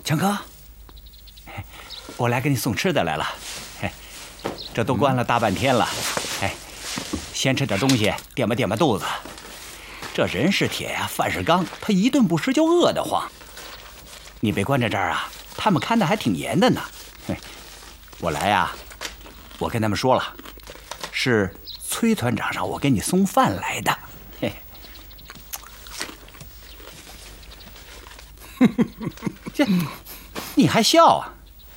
强哥，我来给你送吃的来了。这都关了大半天了，先吃点东西垫吧垫吧肚子。这人是铁呀，饭是钢，他一顿不吃就饿得慌。你被关在这儿啊，他们看得还挺严的呢。我来呀，我跟他们说了，是崔团长让我给你送饭来的。这，你还笑啊？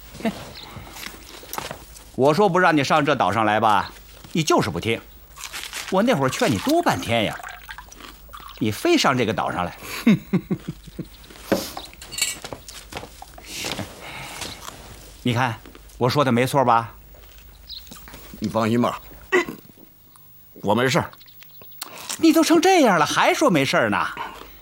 我说不让你上这岛上来吧，你就是不听。我那会儿劝你多半天呀，你非上这个岛上来。你看我说的没错吧？ 你放心吧，我没事。 你都成这样了，还说没事呢？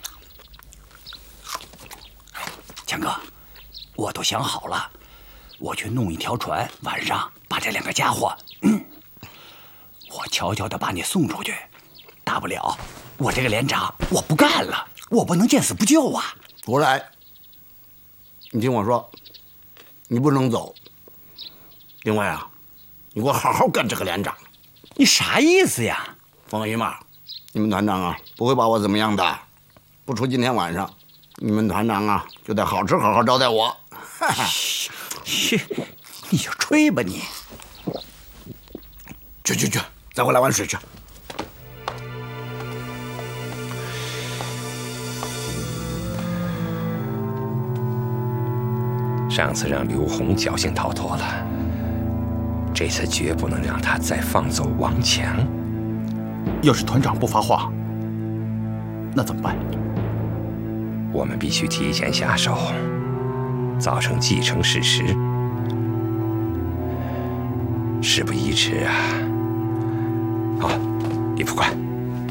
强哥，我都想好了，我去弄一条船，晚上把这两个家伙，我悄悄地把你送出去。大不了我这个连长我不干了，我不能见死不救啊！ 不来，你听我说，你不能走。另外啊，你给我好好干这个连长。 你啥意思呀？ 放心吧，你们团长啊不会把我怎么样的。不出今天晚上，你们团长啊就得好吃好好招待我。 你就吹吧你！ 去，再回来玩水去。 上次让刘红侥幸逃脱了，这次绝不能让他再放走王强。 要是团长不发话，那怎么办？ 我们必须提前下手，造成既成事实。事不宜迟啊！好，李副官，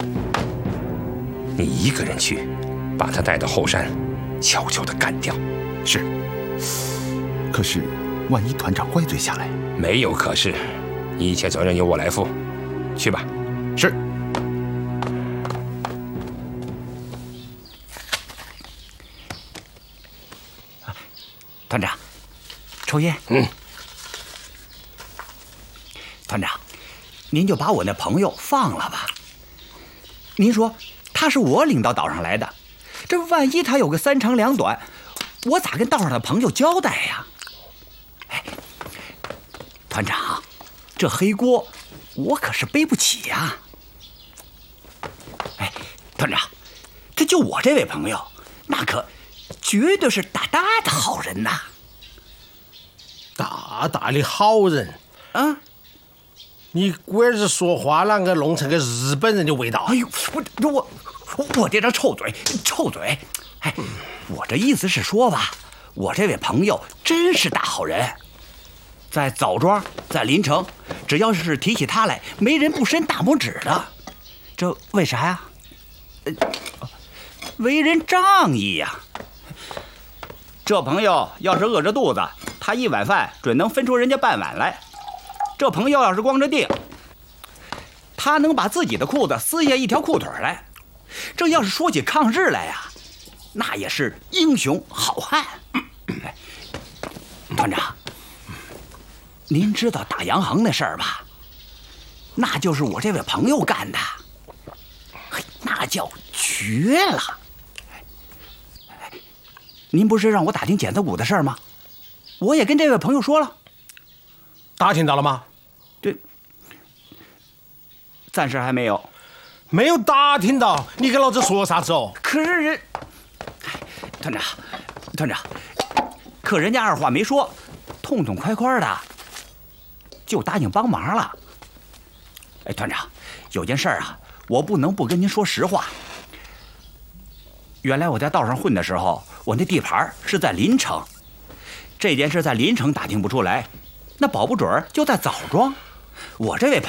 你一个人去，把他带到后山，悄悄地干掉。 是。可是，万一团长乖嘴下来， 没有可是，一切责任由我来负。去吧。 是。 团长，抽烟。团长，您就把我那朋友放了吧。您说他是我领到岛上来的，这万一他有个三长两短，我咋跟道上的朋友交代呀？团长，这黑锅我可是背不起呀。团长，这就我这位朋友，那可绝对是大大的好人呐。 大大的好人啊！ 你龟儿子说话啷个弄成个日本人的味道？ 哎呦，我这张臭嘴！我这意思是说吧，我这位朋友真是大好人，在枣庄，在临城，只要是提起他来，没人不伸大拇指的。这为啥呀？为人仗义呀。这朋友要是饿着肚子，他一碗饭准能分出人家半碗来。这朋友要是光着腚，他能把自己的裤子撕下一条裤腿来。这要是说起抗日来呀，那也是英雄好汉。团长，您知道打洋行那事儿吧？那就是我这位朋友干的，那叫绝了。您不是让我打听剪子骨的事儿吗？我也跟这位朋友说了。 打听到了吗？ 这暂时还没有。 没有打听到，你跟老子说啥子哦？ 可是人，团长，可人家二话没说，痛痛快快的就答应帮忙了。团长，有件事啊，我不能不跟您说实话。原来我在道上混的时候，我那地盘是在临城，这件事在临城打听不出来，那保不准就在枣庄。我这位朋